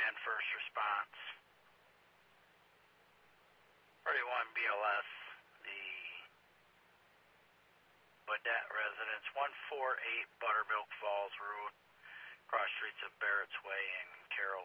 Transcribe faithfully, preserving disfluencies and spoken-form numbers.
and first response. thirty-one B L S, the Badette residence, one forty-eight Buttermilk Falls Road, cross streets of Barrett's Way and Carroll